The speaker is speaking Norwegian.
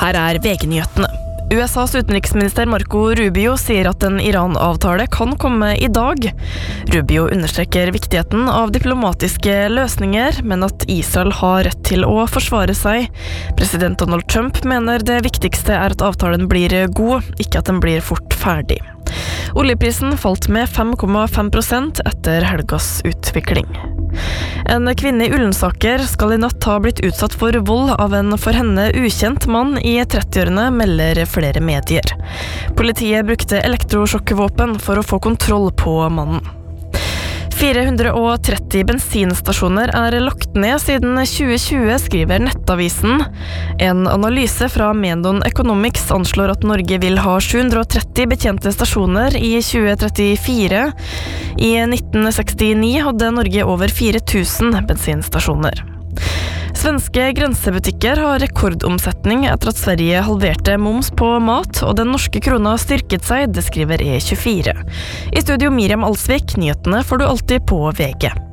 Her VG-nyhetene. USAs utenriksminister Marco Rubio sier at en Iran-avtale kan komme i dag. Rubio understreker viktigheten av diplomatiske løsninger, men at Israel har rett til å forsvare seg. President Donald Trump mener det viktigste er at avtalen blir god, ikke at den blir fort ferdig. Oljeprisen falt med 5,5% etter helgas utvikling. En kvinne i Ullensaker skal i natt ha blitt utsatt for vold av en for henne ukjent mann i 30-årene, melder flere medier. Politiet brukte elektrosjokkvåpen for å få kontroll på mannen. 430 bensinstasjoner er lagt ned siden 2020, skriver Nettavisen. En analyse fra Menon Economics anslår at Norge vil ha 730 betjente stasjoner i 2034. I 1969 hadde Norge over 4000 bensinstasjoner. Svenske grensebutikker har rekordomsetning etter at Sverige halverte moms på mat, og den norske krona styrket seg, det skriver E24. I studio Miriam Alsvik, nyhetene får du alltid på VG.